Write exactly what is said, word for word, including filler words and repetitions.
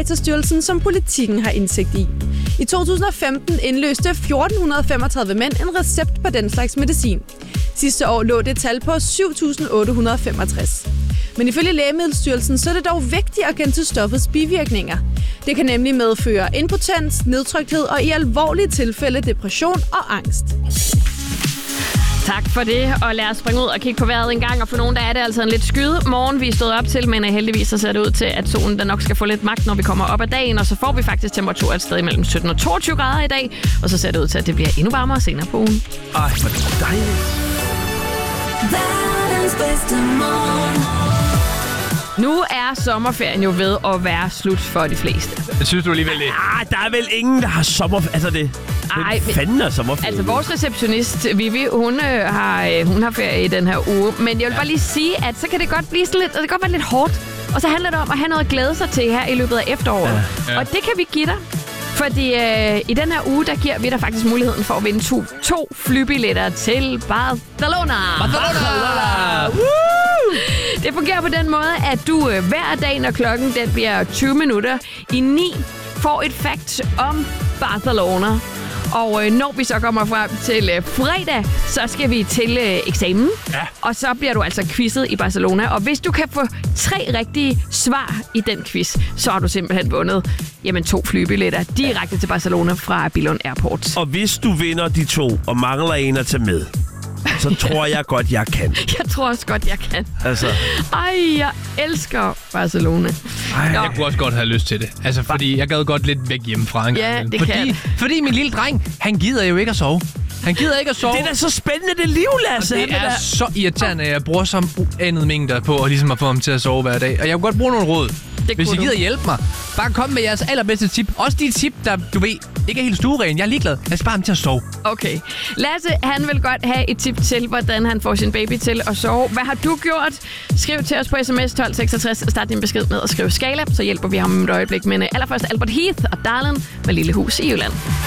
Datastyrelsen, som Politikken har indsigt i. I to tusind og femten indløste fjorten femogtredive mænd en recept på den slags medicin. Sidste år lå det tal på syv tusind otte hundrede femogtres. Men ifølge Lægemiddelstyrelsen så er det dog vigtigt at kende til stoffets bivirkninger. Det kan nemlig medføre impotens, nedtrykthed og i alvorlige tilfælde depression og angst. Tak for det, og lad os springe ud og kigge på vejret en gang. Og for nogen der er det altså en lidt skyde morgen, vi er stået op til, men heldigvis så ser det ud til, at solen der nok skal få lidt magt, når vi kommer op ad dagen. Og så får vi faktisk temperatur et sted mellem sytten og toogtyve grader i dag, og så ser det ud til, at det bliver endnu varmere senere på ugen. Ej, hvor dejligt. Verdens bedste morgen. Nu er sommerferien jo ved at være slut for de fleste. Jeg synes du alligevel det? Ah, der er vel ingen, der har sommerferie. Altså det... Ej, Hvem fanden er sommerferie? Altså vores receptionist, Vivi, hun, øh, har, øh, hun har ferie i den her uge. Men jeg vil bare lige sige, at så kan det godt blive sådan lidt, det kan godt være lidt hårdt. Og så handler det om at have noget at glæde sig til her i løbet af efteråret. Ja. Ja. Og det kan vi give dig. Fordi øh, i den her uge, der giver vi dig faktisk muligheden for at vinde to, to flybilletter til Barcelona. Barcelona! Woo! Det fungerer på den måde, at du øh, hver dag, når klokken den bliver tyve minutter i ni, får et fact om Barcelona. Og øh, når vi så kommer frem til øh, fredag, så skal vi til øh, eksamen. Ja. Og så bliver du altså quizzet i Barcelona. Og hvis du kan få tre rigtige svar i den quiz, så har du simpelthen vundet jamen, to flybilletter direkte til Barcelona fra Billund Airport. Og hvis du vinder de to og mangler en at tage med, så tror jeg godt, jeg kan. Jeg tror også godt, jeg kan. Altså. Ej, jeg elsker Barcelona. Ej, jeg kunne også godt have lyst til det. Altså, fordi jeg gad godt lidt væk hjemmefra en ja, gang. Det fordi, kan. fordi min lille dreng, han gider jo ikke at sove. Han gider ikke at sove. Det er da så spændende, det liv, Lasse. Det er der. Så irriterende, at jeg bruger så uanede mængder på at, ligesom at få ham til at sove hver dag. Og jeg kunne godt bruge nogle råd. Hvis I gider du. hjælpe mig, bare kom med jeres allerbedste tip. Også de tip, der, du ved, ikke er helt stueren. Jeg er ligeglad. Jeg skal bare ham til at sove. Okay. Lasse, han vil godt have et tip til, hvordan han får sin baby til at sove. Hvad har du gjort? Skriv til os på sms tolv seksogtres. Start din besked med at skrive Skala, så hjælper vi ham om et øjeblik. Men allerførst Albert Heath og Darlin med Lille Hus i Jylland.